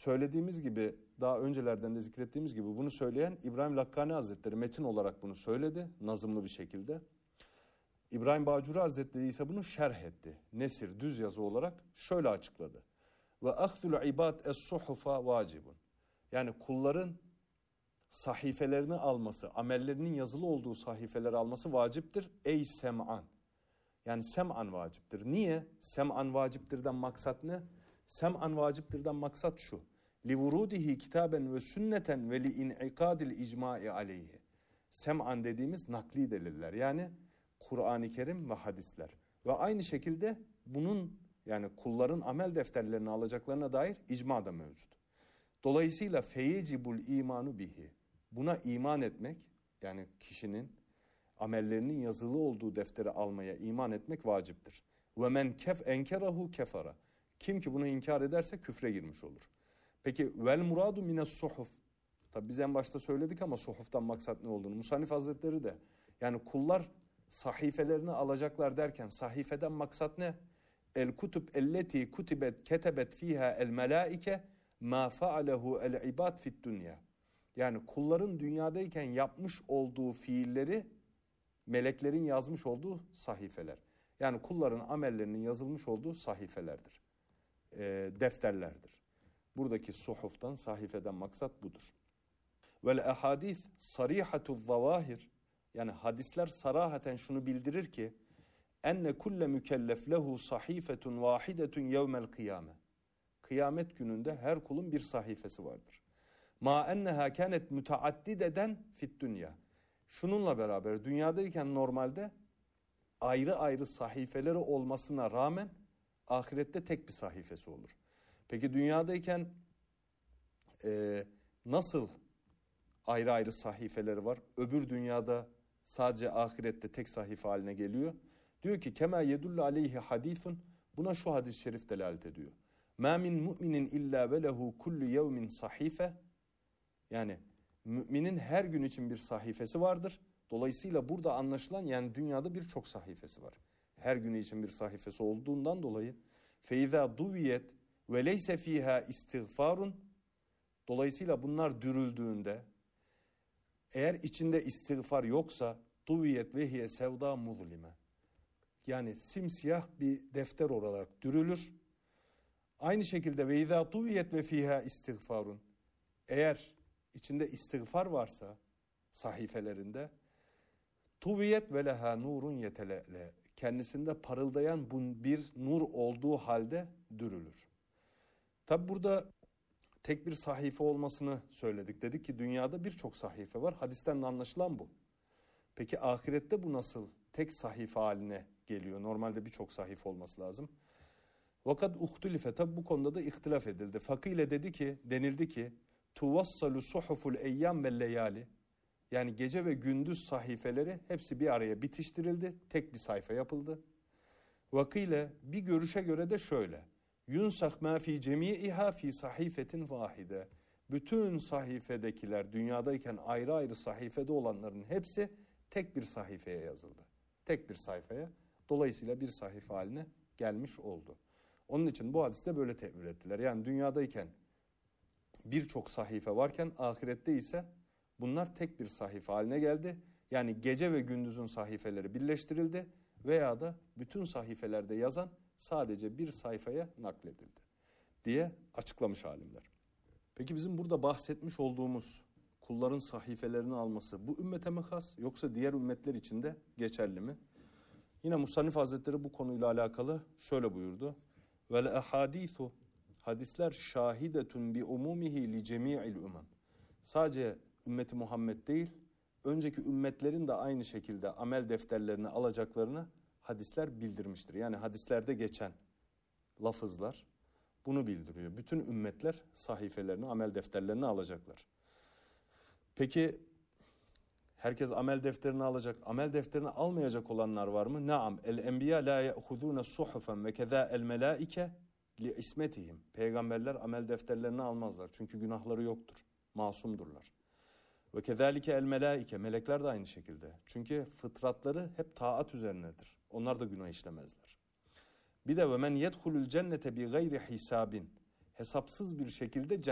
söylediğimiz gibi, daha öncelerden de zikrettiğimiz gibi bunu söyleyen İbrahim Lakkani Hazretleri metin olarak bunu söyledi, nazımlı bir şekilde. İbrahim Bacuri Hazretleri ise bunu şerh etti. Nesir, düz yazı olarak şöyle açıkladı. Ve ahdul ibad es-suhufa vacibun. Yani kulların sahifelerini alması, amellerinin yazılı olduğu sahifeleri alması vaciptir. Ey sem'an. Yani sem'an vaciptir. Niye? Sem'an vaciptirden maksat ne? Sem'an vaciptirden maksat şu. Livurudihi kitaben ve sünneten ve li in'ikadil icma'i aleyhi. Sem'an dediğimiz nakli deliller. Yani Kur'an-ı Kerim ve hadisler. Ve aynı şekilde bunun, yani kulların amel defterlerini alacaklarına dair icma da mevcut. Dolayısıyla feyecibul imanu bihi. Buna iman etmek, yani kişinin amellerinin yazılı olduğu defteri almaya iman etmek vaciptir. Ve men enkerahu kefara. Kim ki bunu inkar ederse küfre girmiş olur. Peki vel muradu mines suhuf. Tabi biz en başta söyledik ama suhuftan maksat ne olduğunu. Musannif Hazretleri de, yani kullar sahifelerini alacaklar derken sahifeden maksat ne? El kutub elleti kutibet ketebet fiha el melaike ma faalehu el ibad fit dunya. Yani kulların dünyadayken yapmış olduğu fiilleri meleklerin yazmış olduğu sahifeler. Yani kulların amellerinin yazılmış olduğu sahifelerdir. Defterlerdir. Buradaki suhuftan, sahifeden maksat budur. Vel ahadis sarihatu zavahir. Yani hadisler sarahaten şunu bildirir ki enne kulle mükellef lehu sahifetun vahidetun yevmel kıyame. Kıyamet gününde her kulun bir sahifesi vardır. Ma enneha kânet müteaddideden fit dünya. Şununla beraber dünyadayken normalde ayrı ayrı sahifeleri olmasına rağmen ahirette tek bir sahifesi olur. Peki dünyadayken nasıl ayrı ayrı sahifeleri var? Öbür dünyada sadece ahirette tek sahife haline geliyor. Diyor ki kema yedullu aleyhi hadithun. Buna şu hadis-i şerif delalet ediyor. Ma min mu'minin illa ve lehu kullu yevmin sahife. Yani müminin her gün için bir sahifesi vardır. Dolayısıyla burada anlaşılan, yani dünyada birçok sahifesi var. Her gün için bir sahifesi olduğundan dolayı feiza duviyet ve leyse fiha istiğfarun. Dolayısıyla bunlar dürüldüğünde, eğer içinde istiğfar yoksa duviyet ve hiye sevda muzlime. Yani simsiyah bir defter olarak dürülür. Aynı şekilde ve izâ tuviyet ve fîhâ istiğfarun. Eğer içinde istiğfar varsa sahifelerinde tuviyet ve lehâ nurun yetelele. Kendisinde parıldayan bir nur olduğu halde dürülür. Tabi burada tek bir sahife olmasını söyledik. Dedik ki dünyada birçok sahife var. Hadisten de anlaşılan bu. Peki ahirette bu nasıl tek sahife haline geliyor? Normalde birçok sahife olması lazım. Vakat uhtulife, tabi bu konuda da ihtilaf edildi. Fakile denildi ki tuvassalu suhuful eyyam ve leyali. Yani gece ve gündüz sahifeleri hepsi bir araya bitiştirildi. Tek bir sayfa yapıldı. Vakile, bir görüşe göre de şöyle. Yunsah ma fi cemi'iha fi sahifetin vahide. Bütün sahifedekiler, dünyadayken ayrı ayrı sahifede olanların hepsi tek bir sahifeye yazıldı. Tek bir sayfaya. Dolayısıyla bir sayfa haline gelmiş oldu. Onun için bu hadiste böyle tevil ettiler. Yani dünyadayken birçok sahife varken ahirette ise bunlar tek bir sahife haline geldi. Yani gece ve gündüzün sahifeleri birleştirildi veya da bütün sahifelerde yazan sadece bir sayfaya nakledildi diye açıklamış alimler. Peki bizim burada bahsetmiş olduğumuz kulların sahifelerini alması bu ümmete mi has yoksa diğer ümmetler için de geçerli mi? Yine Musannif Hazretleri bu konuyla alakalı şöyle buyurdu. Vel ahadithu, hadisler şahidetun bi umumihi li cemi'il umam. Sadece ümmeti Muhammed değil, önceki ümmetlerin de aynı şekilde amel defterlerini alacaklarını hadisler bildirmiştir. Yani hadislerde geçen lafızlar bunu bildiriyor. Bütün ümmetler sahifelerini, amel defterlerini alacaklar. Peki herkes amel defterini alacak. Amel defterini almayacak olanlar var mı? Naam. El enbiya la ya'khuduna suhufen ve keza el melaike li ismetihim. Peygamberler amel defterlerini almazlar. Çünkü günahları yoktur. Masumdurlar. Ve kezalike el melaike. Melekler de aynı şekilde. Çünkü fıtratları hep taat üzerinedir. Onlar da günah işlemezler. Bir de ve men yedhulul cennete bi gayri hisabin. Hesapsız bir şekilde